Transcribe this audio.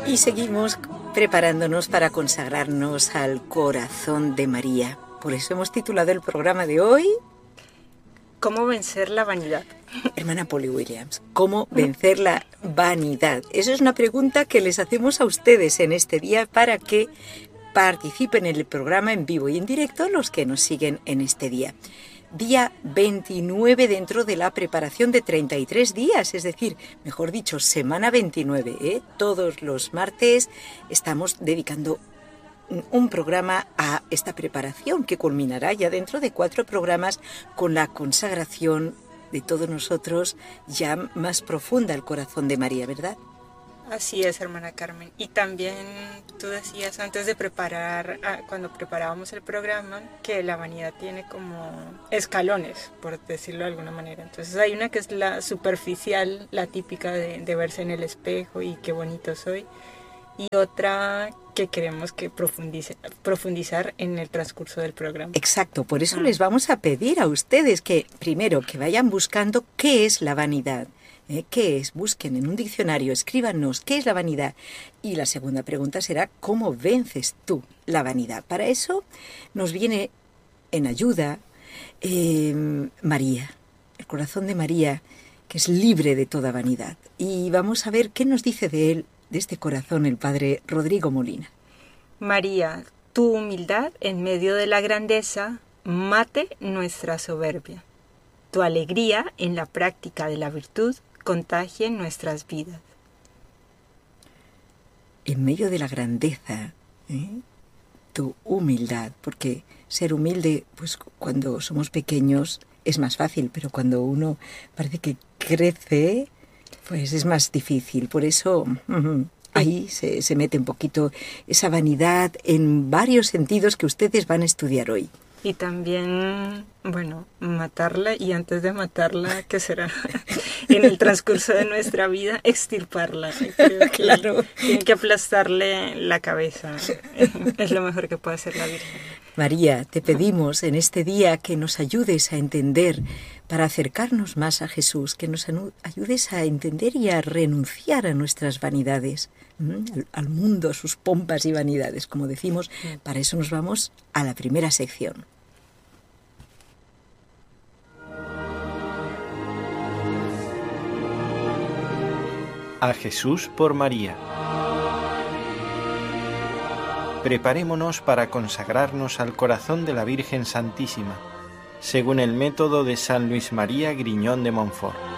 Y seguimos preparándonos para consagrarnos al corazón de María. Por eso hemos titulado el programa de hoy... ¿Cómo vencer la vanidad? Hermana Polly Williams, ¿cómo vencer la vanidad? Esa es una pregunta que les hacemos a ustedes en este día para que participen en el programa en vivo y en directo los que nos siguen en este día. Día 29 dentro de la preparación de 33 días, es decir, mejor dicho, semana 29, ¿eh? Todos los martes estamos dedicando un programa a esta preparación que culminará ya dentro de 4 programas con la consagración de todos nosotros ya más profunda al corazón de María, ¿verdad? Así es, hermana Carmen. Y también tú decías antes de preparar, cuando preparábamos el programa, que la vanidad tiene como escalones, por decirlo de alguna manera. Entonces hay una que es la superficial, la típica de verse en el espejo y qué bonito soy. Y otra que queremos que profundizar en el transcurso del programa. Exacto, por eso les vamos a pedir a ustedes que primero que vayan buscando qué es la vanidad. ¿Qué es? Busquen en un diccionario, escríbanos qué es la vanidad. Y la segunda pregunta será ¿cómo vences tú la vanidad? Para eso nos viene en ayuda María, el corazón de María, que es libre de toda vanidad. Y vamos a ver qué nos dice de él, de este corazón, el padre Rodrigo Molina. María, tu humildad en medio de la grandeza mate nuestra soberbia. Tu alegría en la práctica de la virtud contagie nuestras vidas. En medio de la grandeza, tu humildad, porque ser humilde, pues cuando somos pequeños es más fácil, pero cuando uno parece que crece, pues es más difícil. Por eso ahí se mete un poquito esa vanidad en varios sentidos que ustedes van a estudiar hoy. Y también, bueno, matarla y antes de matarla, ¿qué será? En el transcurso de nuestra vida, extirparla. Creo que claro. Tiene que aplastarle la cabeza. Es lo mejor que puede hacer la Virgen. María, te pedimos en este día que nos ayudes a entender, para acercarnos más a Jesús, que nos ayudes a entender y a renunciar a nuestras vanidades, al mundo, a sus pompas y vanidades, como decimos. Para eso nos vamos a la primera sección. A Jesús por María. Preparémonos para consagrarnos al corazón de la Virgen Santísima, según el método de San Luis María Griñón de Montfort.